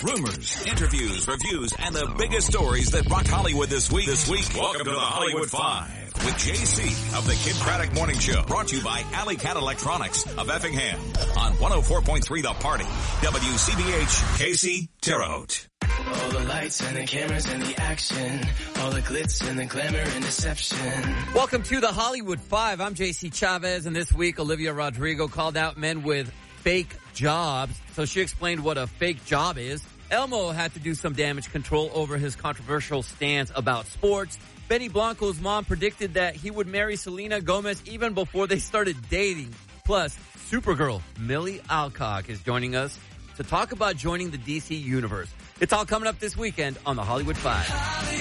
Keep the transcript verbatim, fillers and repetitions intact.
rumors, interviews, reviews, and the biggest stories that rocked Hollywood this week. This week, welcome to the Hollywood Five with J C of the Kid Craddock Morning Show. Brought to you by Alley Cat Electronics of Effingham on one oh four point three The Party. W C B H, K C, Terre Haute. All the lights and the cameras and the action. All the glitz and the glamour and deception. Welcome to the Hollywood Five. I'm J C Chavez, and this week Olivia Rodrigo called out men with fake jobs. So she explained what a fake job is. Elmo had to do some damage control over his controversial stance about sports. Benny Blanco's mom predicted that he would marry Selena Gomez even before they started dating. Plus, Supergirl Millie Alcock is joining us to talk about joining the D C universe. It's all coming up this weekend on the Hollywood Five.